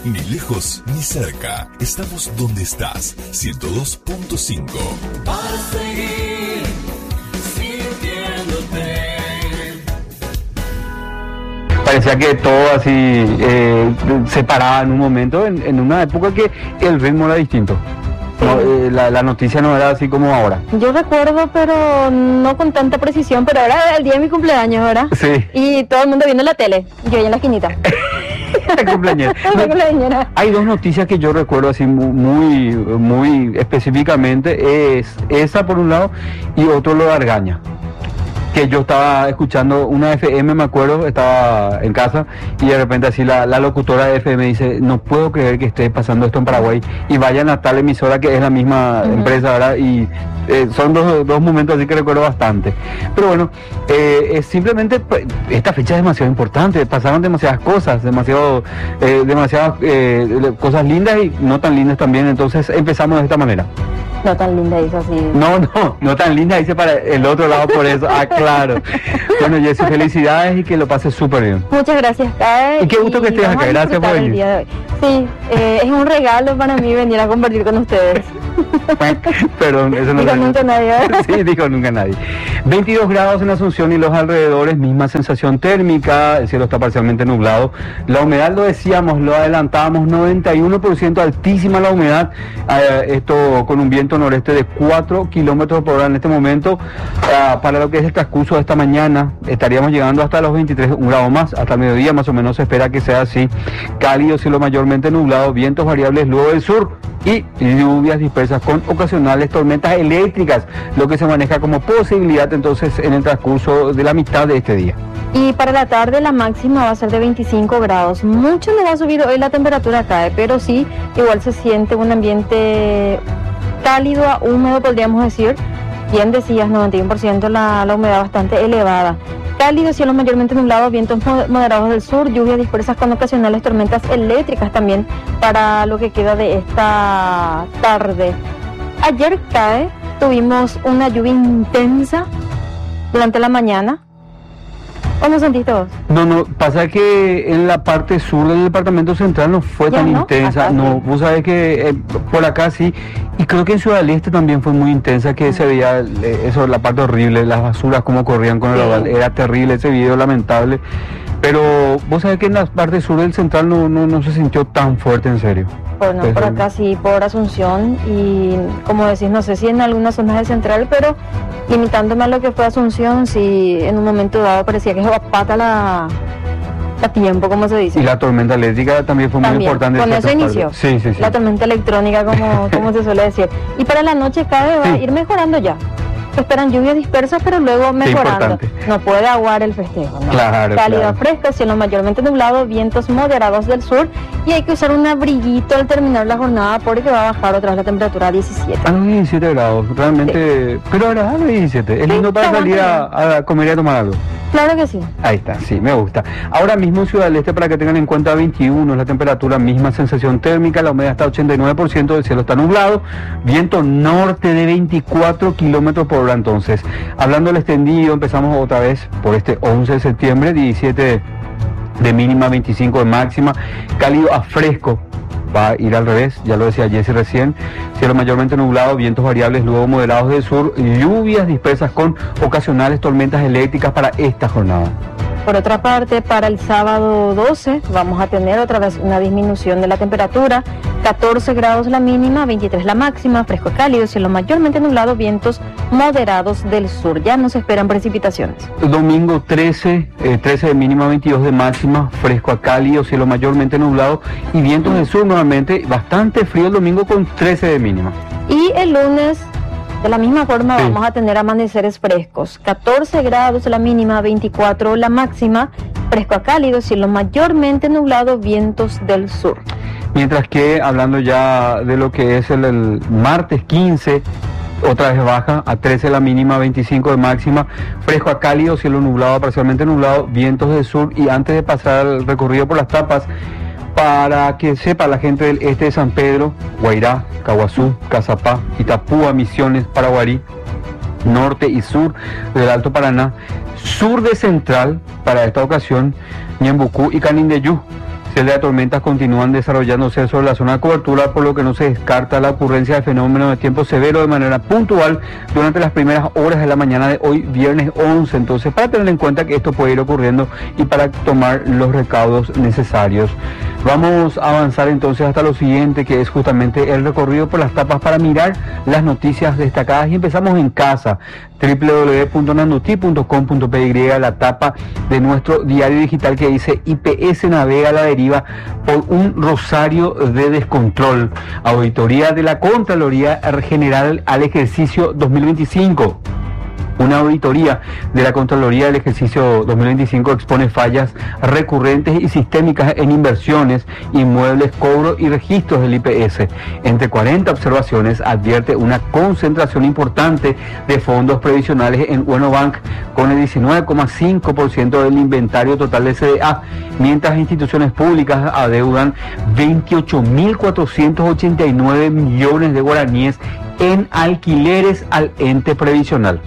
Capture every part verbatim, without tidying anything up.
Ni lejos ni cerca. Estamos donde estás. ciento dos punto cinco. Para seguir sintiéndote. Parecía que todo así eh, se paraba en un momento, en, en una época que el ritmo era distinto. No, eh, la, la noticia no era así como ahora. Yo recuerdo, pero no con tanta precisión, pero era el día de mi cumpleaños, ¿verdad? Sí. Y todo el mundo viendo la tele, yo ahí en la esquinita. La cumpleañera. La cumpleañera. Hay dos noticias que yo recuerdo así muy, muy específicamente, es esa por un lado y otro lo de Argaña. Que yo estaba escuchando una F M, me acuerdo, estaba en casa y de repente así la, la locutora de F M dice, no puedo creer que esté pasando esto en Paraguay y vayan a tal emisora que es la misma uh-huh. empresa, ¿verdad? Y eh, son dos, dos momentos así que recuerdo bastante. Pero bueno, eh, es simplemente esta fecha es demasiado importante, pasaron demasiadas cosas, demasiado, eh, demasiadas eh, cosas lindas y no tan lindas también, entonces empezamos de esta manera. No tan linda, dice así. No, no, no tan linda, dice para el otro lado, por eso. Ah, claro. Bueno, Jessy, felicidades y que lo pases súper bien. Muchas gracias, Cae. Y qué gusto que estés acá, gracias por venir. Día de hoy. Sí, eh, es un regalo para mí venir a compartir con ustedes. Perdón, eso no dijo nunca nadie. Sí, dijo nunca nadie. veintidós grados en Asunción y los alrededores, misma sensación térmica, el cielo está parcialmente nublado. La humedad, lo decíamos, lo adelantábamos, noventa y uno por ciento, altísima la humedad, eh, esto con un viento noreste de cuatro kilómetros por hora en este momento. Uh, para lo que es el transcurso de esta mañana, estaríamos llegando hasta los veintitrés, un grado más, hasta el mediodía más o menos se espera que sea así. Cálido, cielo mayormente nublado, vientos variables luego del sur y lluvias dispersas con ocasionales tormentas eléctricas, lo que se maneja como posibilidad entonces en el transcurso de la mitad de este día. Y para la tarde la máxima va a ser de veinticinco grados. Mucho no va a subir hoy la temperatura acá, pero sí, igual se siente un ambiente cálido a húmedo, podríamos decir. Bien decías, noventa y uno por ciento la, la humedad bastante elevada. Cálido, cielo mayormente nublado, vientos moderados del sur, lluvias dispersas con ocasionales tormentas eléctricas también para lo que queda de esta tarde. Ayer, Cae, tuvimos una lluvia intensa durante la mañana. ¿Cómo sentiste vos? No, no, pasa que en la parte sur del departamento central no fue tan no? intensa, Acá no, sí. Vos sabés que eh, por acá sí, y creo que en Ciudad del Este también fue muy intensa, que se veía eh, eso, la parte horrible, las basuras como corrían con el oval, sí. Era terrible ese video, lamentable, pero vos sabés que en la parte sur del central no, no, no se sintió tan fuerte, en serio. Bueno, por acá sí, por Asunción y como decís, no sé si en algunas zonas del central, pero limitándome a lo que fue Asunción, sí, en un momento dado parecía que se pata la, la tiempo, como se dice. Y la tormenta eléctrica también fue también, muy importante. Con eso inició. Sí, sí, sí. La tormenta electrónica, como, como se suele decir. Y para la noche cada vez va a ir mejorando ya. Esperan lluvias dispersas, pero luego mejorando. No puede aguar el festejo, ¿no? Claro, Cálido, claro. fresco, cielo mayormente nublado, vientos moderados del sur y hay que usar un abriguito al terminar la jornada porque va a bajar otra vez la temperatura a diecisiete. A los diecisiete grados, realmente, sí. Pero agradable diecisiete. Es sí, lindo para salir a, a comer y a tomar algo. Claro que sí. Ahí está, sí, me gusta. Ahora mismo en Ciudad del Este, para que tengan en cuenta, veintiuno es la temperatura, misma sensación térmica, la humedad está ochenta y nueve por ciento, el cielo está nublado, viento norte de veinticuatro kilómetros por hora. Entonces, hablando del extendido, empezamos otra vez por este once de septiembre, diecisiete de mínima, veinticinco de máxima, cálido a fresco. Va a ir al revés, ya lo decía Jessy recién, cielo mayormente nublado, vientos variables luego moderados del sur, lluvias dispersas con ocasionales tormentas eléctricas para esta jornada. Por otra parte, para el sábado doce vamos a tener otra vez una disminución de la temperatura, catorce grados la mínima, veintitrés la máxima, fresco cálido, cielo mayormente nublado, vientos moderados del sur, ya no se esperan precipitaciones. Domingo trece, eh, trece de mínima, veintidós de máxima, fresco a cálido, cielo mayormente nublado y vientos del sur nuevamente, bastante frío el domingo con trece de mínima. Y el lunes, de la misma forma, sí. Vamos a tener amaneceres frescos, catorce grados la mínima, veinticuatro la máxima, fresco a cálido, cielo mayormente nublado, vientos del sur. Mientras que, hablando ya de lo que es el, el martes quince, otra vez baja a trece la mínima, veinticinco de máxima, fresco a cálido, cielo nublado, parcialmente nublado, vientos del sur. Y antes de pasar el recorrido por las tapas, para que sepa la gente del este de San Pedro, Guairá, Caguazú, Cazapá, Itapúa, Misiones, Paraguarí, norte y sur del Alto Paraná, sur de Central, para esta ocasión, Ñembucú y Canindeyú. Celdas de tormentas continúan desarrollándose sobre la zona de cobertura, por lo que no se descarta la ocurrencia de fenómenos de tiempo severo de manera puntual durante las primeras horas de la mañana de hoy, viernes once. Entonces, para tener en cuenta que esto puede ir ocurriendo y para tomar los recaudos necesarios. Vamos a avanzar entonces hasta lo siguiente, que es justamente el recorrido por las tapas para mirar las noticias destacadas, y empezamos en casa, doble u doble u doble u punto nanduti punto com punto pe y, la tapa de nuestro diario digital que dice: I P S navega a la deriva por un rosario de descontrol. Auditoría de la Contraloría General al ejercicio dos mil veinticinco. Una auditoría de la Contraloría del ejercicio dos mil veinticinco expone fallas recurrentes y sistémicas en inversiones, inmuebles, cobro y registros del I P S. Entre cuarenta observaciones advierte una concentración importante de fondos previsionales en Uenobank, con el diecinueve coma cinco por ciento del inventario total de C D A, mientras instituciones públicas adeudan veintiocho mil cuatrocientos ochenta y nueve millones de guaraníes en alquileres al ente previsional.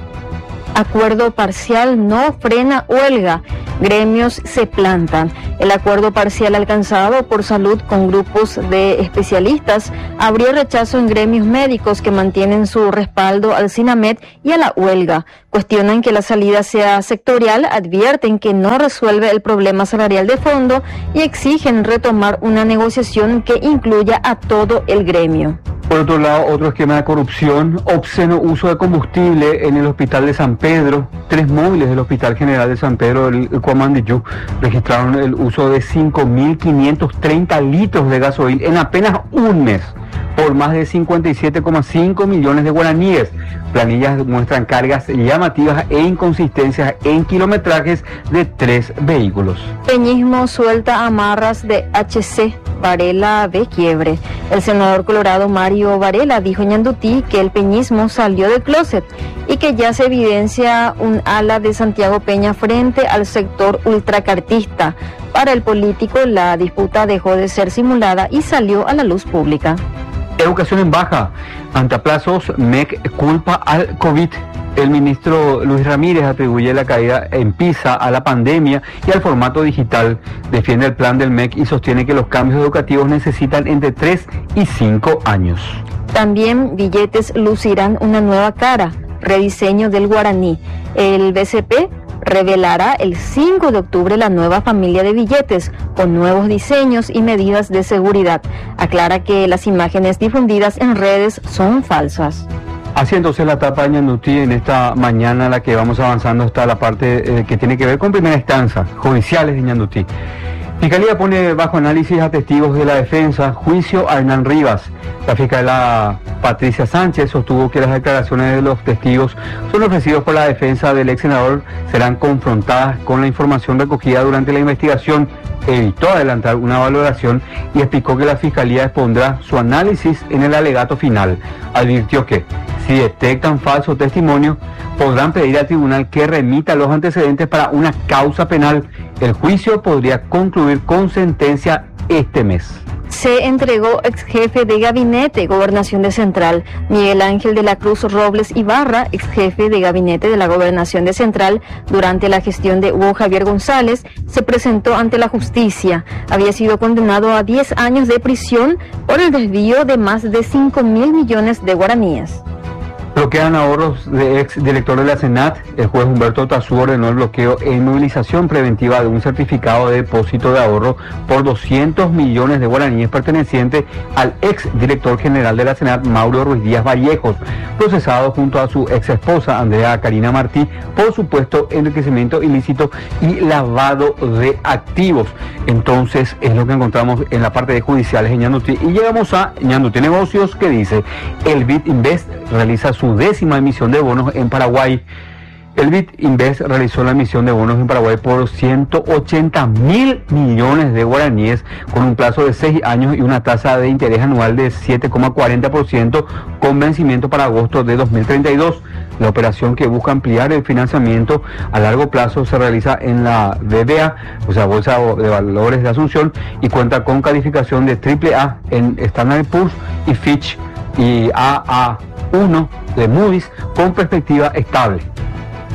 Acuerdo parcial no frena huelga. Gremios se plantan. El acuerdo parcial alcanzado por Salud con grupos de especialistas abrió rechazo en gremios médicos que mantienen su respaldo al SINAMED y a la huelga. Cuestionan que la salida sea sectorial, advierten que no resuelve el problema salarial de fondo y exigen retomar una negociación que incluya a todo el gremio. Por otro lado, otro esquema de corrupción: obsceno uso de combustible en el hospital de San Pedro. Tres móviles del Hospital General de San Pedro, el Cuamandiyú, registraron el uso de cinco mil quinientos treinta litros de gasoil en apenas un mes, por más de cincuenta y siete coma cinco millones de guaraníes. Planillas muestran cargas llamativas e inconsistencias en kilometrajes de tres vehículos. Peñismo suelta amarras de H C. Varela ve quiebre. El senador colorado Mario Varela dijo en Ñandutí que el peñismo salió del closet y que ya se evidencia un ala de Santiago Peña frente al sector ultracartista. Para el político, la disputa dejó de ser simulada y salió a la luz pública. Educación en baja. Ante aplazos, M E C culpa al COVID. El ministro Luis Ramírez atribuye la caída en PISA a la pandemia y al formato digital. Defiende el plan del M E C y sostiene que los cambios educativos necesitan entre tres y cinco años. También billetes lucirán una nueva cara, rediseño del guaraní. El B C P revelará el cinco de octubre la nueva familia de billetes con nuevos diseños y medidas de seguridad. Aclara que las imágenes difundidas en redes son falsas. Así entonces la etapa de Ñandutí en esta mañana, la que vamos avanzando hasta la parte eh, que tiene que ver con primera instancia, judiciales de Ñandutí. Fiscalía pone bajo análisis a testigos de la defensa, juicio a Hernán Rivas. La fiscala Patricia Sánchez sostuvo que las declaraciones de los testigos son ofrecidos por la defensa del ex senador, serán confrontadas con la información recogida durante la investigación. Evitó adelantar una valoración y explicó que la fiscalía expondrá su análisis en el alegato final. Advirtió que si detectan falso testimonio, podrán pedir al tribunal que remita los antecedentes para una causa penal. El juicio podría concluir con sentencia este mes. Se entregó ex jefe de gabinete, Gobernación de Central. Miguel Ángel de la Cruz Robles Ibarra, ex jefe de gabinete de la Gobernación de Central, durante la gestión de Hugo Javier González, se presentó ante la justicia. Había sido condenado a diez años de prisión por el desvío de más de cinco mil millones de guaraníes. Bloquean ahorros de ex director de la Senat. El juez Humberto Tazú ordenó el bloqueo e inmovilización preventiva de un certificado de depósito de ahorro por doscientos millones de guaraníes perteneciente al ex director general de la Senat, Mauro Ruiz Díaz Vallejos, procesado junto a su ex esposa, Andrea Karina Martí, por supuesto enriquecimiento ilícito y lavado de activos. Entonces es lo que encontramos en la parte de judiciales en Ñandutí. Y llegamos a Ñandutí Negocios, que dice: el Bit Invest realiza su su décima emisión de bonos en Paraguay. El Bit Invest realizó la emisión de bonos en Paraguay por ciento ochenta mil millones de guaraníes con un plazo de seis años y una tasa de interés anual de siete coma cuarenta por ciento con vencimiento para agosto de dos mil treinta y dos. La operación, que busca ampliar el financiamiento a largo plazo, se realiza en la B B A, o sea, Bolsa de Valores de Asunción, y cuenta con calificación de triple A en Standard and Poor's y Fitch y A A uno de Moody's con perspectiva estable.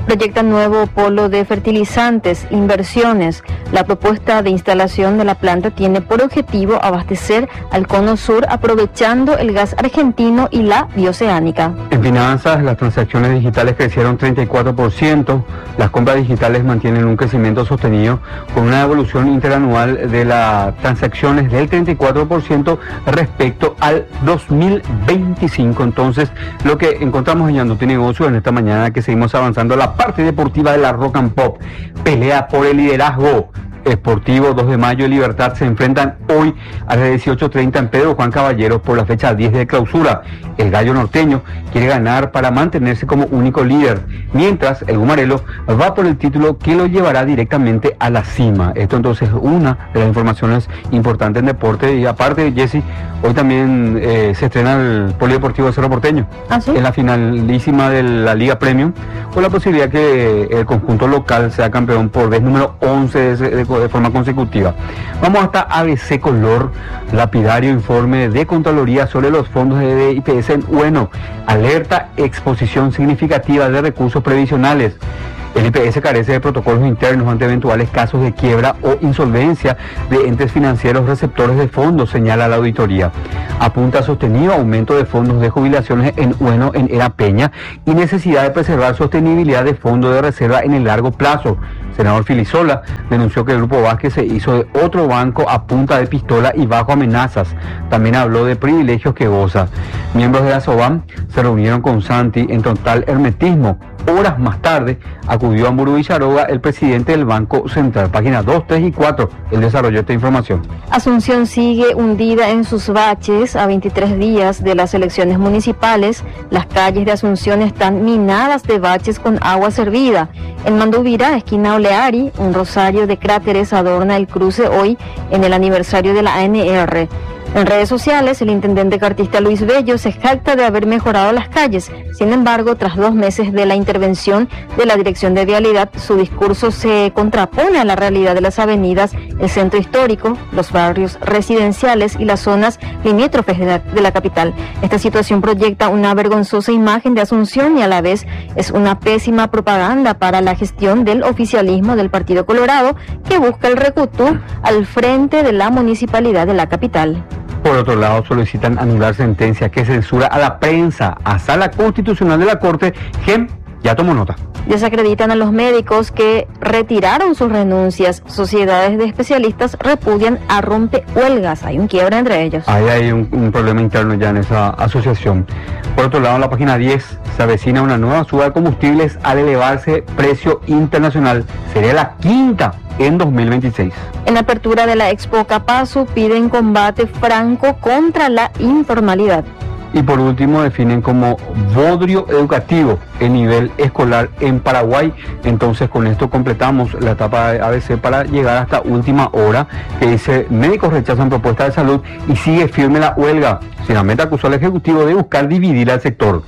Proyecta nuevo polo de fertilizantes, inversiones. La propuesta de instalación de la planta tiene por objetivo abastecer al cono sur aprovechando el gas argentino y la bioceánica. En finanzas, las transacciones digitales crecieron treinta y cuatro por ciento. Las compras digitales mantienen un crecimiento sostenido con una evolución interanual de las transacciones del treinta y cuatro por ciento respecto al dos mil veinticinco. Entonces, lo que encontramos en Yanduti Negocios en esta mañana, que seguimos avanzando la parte deportiva de la Rock and Pop. Pelea por el liderazgo. Sportivo dos de mayo y Libertad se enfrentan hoy a las dieciocho treinta en Pedro Juan Caballeros por la fecha diez de clausura. El gallo norteño quiere ganar para mantenerse como único líder, mientras el Gumarelo va por el título que lo llevará directamente a la cima. Esto entonces es una de las informaciones importantes en deporte. Y aparte, Jessy, hoy también eh, se estrena el Polideportivo de Cerro Porteño. ¿Ah, sí? En la finalísima de la Liga Premium, con la posibilidad que el conjunto local sea campeón por vez número once de, de de forma consecutiva. Vamos hasta A B C Color, lapidario informe de Contraloría sobre los fondos de I P S en Ueno, alerta exposición significativa de recursos previsionales. El I P S carece de protocolos internos ante eventuales casos de quiebra o insolvencia de entes financieros receptores de fondos, señala la auditoría. Apunta a sostenido aumento de fondos de jubilaciones en Ueno en Era Peña y necesidad de preservar sostenibilidad de fondos de reserva en el largo plazo. Senador Filisola denunció que el Grupo Vázquez se hizo de otro banco a punta de pistola y bajo amenazas. También habló de privilegios que goza. Miembros de la SOBAM se reunieron con Santi en total hermetismo. Horas más tarde acudió a Muru Villaroga el presidente del Banco Central. Páginas dos, tres y cuatro, él desarrolló esta información. Asunción sigue hundida en sus baches a veintitrés días de las elecciones municipales. Las calles de Asunción están minadas de baches con agua servida. En Manduvira, esquina Oleari, un rosario de cráteres adorna el cruce hoy en el aniversario de la A N R. En redes sociales, el intendente cartista Luis Bello se jacta de haber mejorado las calles. Sin embargo, tras dos meses de la intervención de la Dirección de Vialidad, su discurso se contrapone a la realidad de las avenidas, el centro histórico, los barrios residenciales y las zonas limítrofes de la, de la capital. Esta situación proyecta una vergonzosa imagen de Asunción y a la vez es una pésima propaganda para la gestión del oficialismo del Partido Colorado, que busca el recutú al frente de la municipalidad de la capital. Por otro lado, solicitan anular sentencia que censura a la prensa. A Sala Constitucional de la Corte, G E M ya tomó nota. Desacreditan a los médicos que retiraron sus renuncias. Sociedades de especialistas repudian a rompehuelgas. Hay un quiebre entre ellos. Ahí hay un, un problema interno ya en esa asociación. Por otro lado, en la página diez se avecina una nueva suba de combustibles al elevarse precio internacional. Sería la quinta en dos mil veintiséis. En la apertura de la Expo Capazu piden combate franco contra la informalidad. Y por último definen como bodrio educativo el nivel escolar en Paraguay. Entonces con esto completamos la etapa de A B C para llegar hasta última hora, que dice: médicos rechazan propuesta de salud y sigue firme la huelga. Finalmente acusó al Ejecutivo de buscar dividir al sector.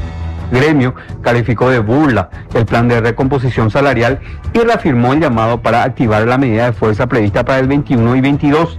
Gremio calificó de burla el plan de recomposición salarial y reafirmó el llamado para activar la medida de fuerza prevista para el veintiuno y veintidós.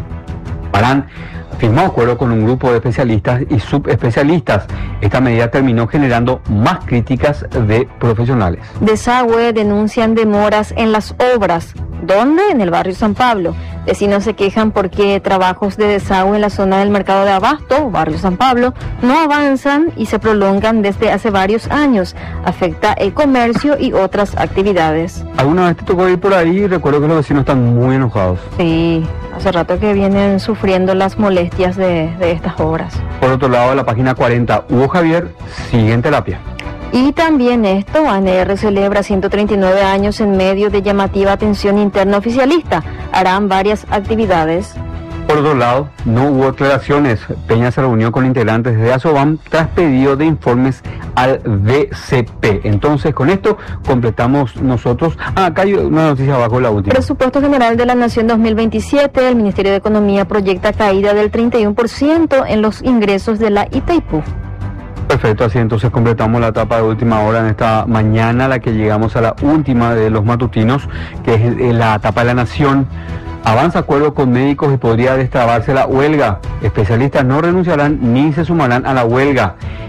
Parán firmó acuerdo con un grupo de especialistas y subespecialistas. Esta medida terminó generando más críticas de profesionales. Desagüe denuncian demoras en las obras. ¿Dónde? En el barrio San Pablo. Vecinos se quejan porque trabajos de desagüe en la zona del mercado de Abasto, barrio San Pablo, no avanzan y se prolongan desde hace varios años. Afecta el comercio y otras actividades. ¿Alguna vez te tocó ir por ahí? Recuerdo que los vecinos están muy enojados. Sí, hace rato que vienen sufriendo las molestias de, de estas obras. Por otro lado, la página cuarenta, Hugo Javier sigue en terapia. Y también esto, A N R celebra ciento treinta y nueve años en medio de llamativa atención interna oficialista. Harán varias actividades. Por otro lado, no hubo declaraciones. Peña se reunió con integrantes de ASOBAM tras pedido de informes al B C P. Entonces, con esto completamos nosotros. Ah, acá hay una noticia abajo, la última. Presupuesto General de la Nación dos mil veintisiete. El Ministerio de Economía proyecta caída del treinta y uno por ciento en los ingresos de la Itaipú. Perfecto, así entonces completamos la etapa de última hora en esta mañana, la que llegamos a la última de los matutinos, que es la etapa de la Nación. Avanza acuerdo con médicos y podría destrabarse la huelga. Especialistas no renunciarán ni se sumarán a la huelga.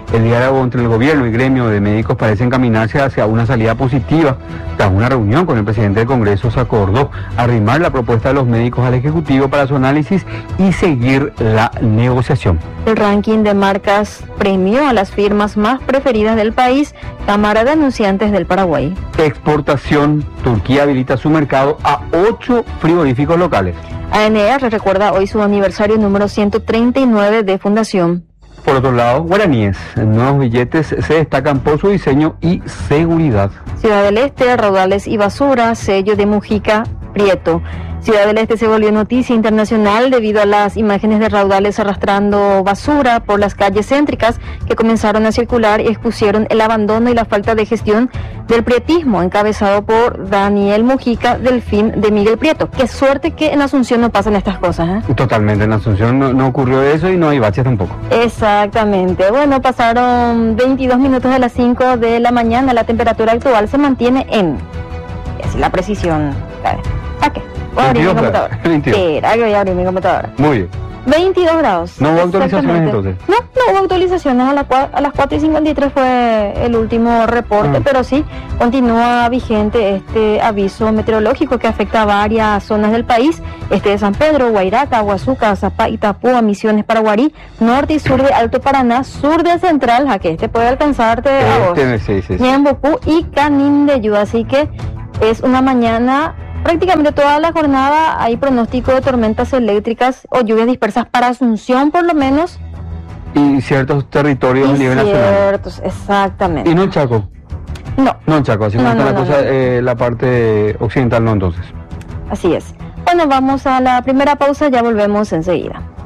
El diálogo entre el gobierno y gremio de médicos parece encaminarse hacia una salida positiva. Tras una reunión con el presidente del Congreso se acordó arrimar la propuesta de los médicos al Ejecutivo para su análisis y seguir la negociación. El ranking de marcas premió a las firmas más preferidas del país, Cámara de Anunciantes del Paraguay. Exportación, Turquía habilita su mercado a ocho frigoríficos locales. A N R recuerda hoy su aniversario número ciento treinta y nueve de fundación. Por otro lado, guaraníes, nuevos billetes se destacan por su diseño y seguridad. Ciudad del Este, raudales y basura, sello de Mujica Prieto. Ciudad del Este se volvió noticia internacional debido a las imágenes de raudales arrastrando basura por las calles céntricas que comenzaron a circular y expusieron el abandono y la falta de gestión del prietismo, encabezado por Daniel Mujica, Delfín de Miguel Prieto. Qué suerte que en Asunción no pasan estas cosas, ¿eh? Totalmente, en Asunción no, no ocurrió eso y no hay baches tampoco. Exactamente. Bueno, pasaron veintidós minutos de las cinco de la mañana. La temperatura actual se mantiene en... Es la precisión. ¿A qué? Voy a abrir mi computadora. Espera, que voy a abrir mi computadora. Muy bien. veintidós grados. ¿No hubo actualizaciones entonces? No, no hubo actualizaciones. A, la, a las cuatro y cincuenta y tres fue el último reporte, ah. pero sí continúa vigente este aviso meteorológico que afecta a varias zonas del país. Este de San Pedro, Guairaca, Huazuca, Zapá, Itapúa, Misiones, Paraguarí, norte y sur de Alto Paraná, sur de Central, a que este puede alcanzarte este, a vos. Sí, sí, sí. Ñembucú y Canindeyú. Así que es una mañana... Prácticamente toda la jornada hay pronóstico de tormentas eléctricas o lluvias dispersas para Asunción, por lo menos. Y ciertos territorios y a nivel nacional. Ciertos, exactamente. ¿Y no en Chaco? No. No en Chaco, así no, no está no, la no, cosa, no. Eh, la parte occidental no entonces. Así es. Bueno, vamos a la primera pausa, ya volvemos enseguida.